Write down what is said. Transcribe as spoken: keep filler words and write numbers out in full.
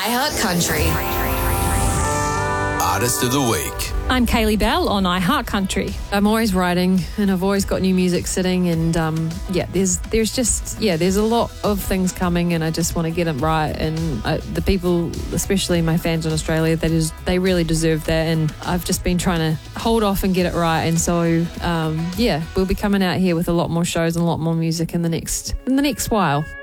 iHeartCountry. Artist of the Week. I'm Kaylee Bell on iHeartCountry. I'm always writing and I've always got new music sitting, and um, yeah, there's there's just, yeah, there's a lot of things coming, and I just want to get it right. And I, the people, especially my fans in Australia, that is, they really deserve that, and I've just been trying to hold off and get it right. And so, um, yeah, we'll be coming out here with a lot more shows and a lot more music in the next in the next while.